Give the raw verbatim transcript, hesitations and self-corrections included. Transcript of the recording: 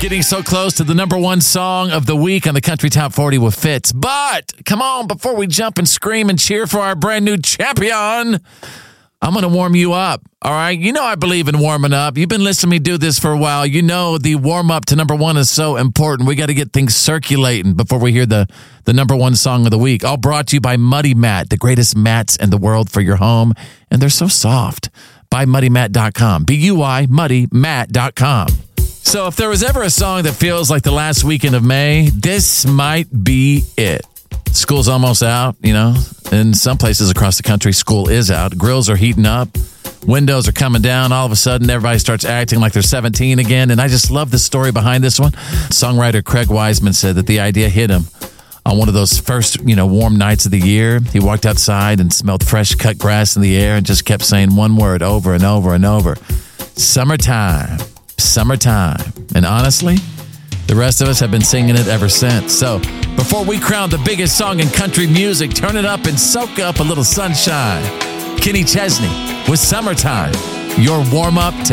getting so close to the number one song of the week on the Country Top forty with Fitz. But, come on, before we jump and scream and cheer for our brand new champion, I'm going to warm you up, all right? You know I believe in warming up. You've been listening to me do this for a while. You know the warm-up to number one is so important. We got to get things circulating before we hear the, the number one song of the week. All brought to you by Muddy Mat, the greatest mats in the world for your home. And they're so soft. Buy muddy mat dot com. B U I, muddy mat dot com. So if there was ever a song that feels like the last weekend of May, this might be it. School's almost out, you know. In some places across the country, school is out. Grills are heating up. Windows are coming down. All of a sudden, everybody starts acting like they're seventeen again. And I just love the story behind this one. Songwriter Craig Wiseman said that the idea hit him on one of those first, you know, warm nights of the year. He walked outside and smelled fresh cut grass in the air and just kept saying one word over and over and over. Summertime. Summertime. And honestly, the rest of us have been singing it ever since. So before we crown the biggest song in country music, turn it up and soak up a little sunshine. Kenny Chesney with Summertime. Your warm-up to